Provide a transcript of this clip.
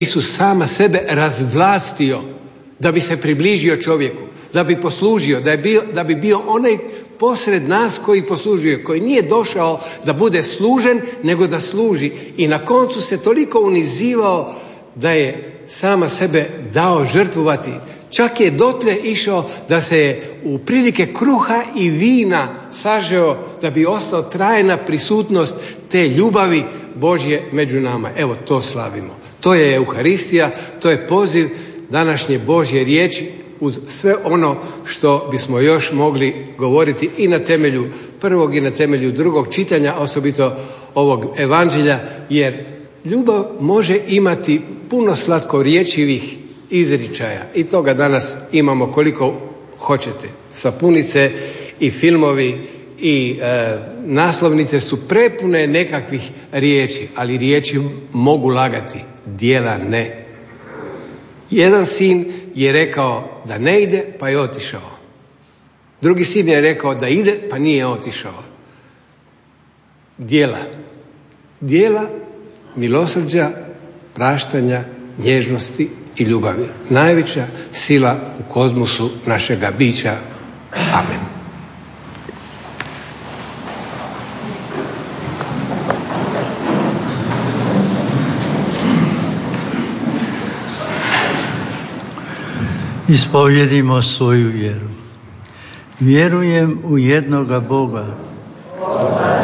Isus sama sebe razvlastio da bi se približio čovjeku, da bi poslužio, da bi bio onaj posred nas koji poslužuje, koji nije došao da bude služen, nego da služi. I na koncu se toliko unizivao da je sama sebe dao žrtvovati. Čak je dotle išao da se je u prilike kruha i vina sažeo da bi ostao trajna prisutnost te ljubavi Božje među nama. Evo, to slavimo. To je Euharistija, to je poziv današnje Božje riječi uz sve ono što bismo još mogli govoriti i na temelju prvog i na temelju drugog čitanja, osobito ovog evanđelja, jer ljubav može imati puno slatkorječivih izričaja i toga danas imamo koliko hoćete. Sapunice i filmovi i naslovnice su prepune nekakvih riječi, ali riječi mogu lagati, djela ne. Jedan sin je rekao da ne ide, pa je otišao. Drugi sin je rekao da ide, pa nije otišao. Djela milosrđa, praštanja, nježnosti i ljubavi. Najveća sila u kozmosu našega bića. Amen. Ispovjedimo svoju vjeru. Vjerujem u jednoga Boga,